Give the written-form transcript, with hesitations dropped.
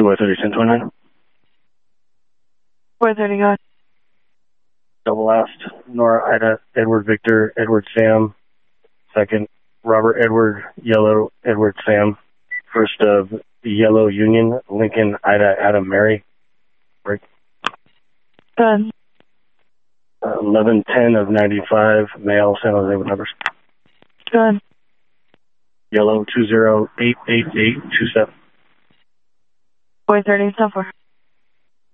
230, 1029. 430, go ahead. Double last, Nora Ida, Edward Victor, Edward Sam. Second, Robert Edward, Yellow, Edward Sam. First of Yellow Union, Lincoln Ida Adam Mary. Break. Go ahead. 1110 of 95, male, San Jose with numbers. Go ahead. Yellow 2088827. 430, 10-4.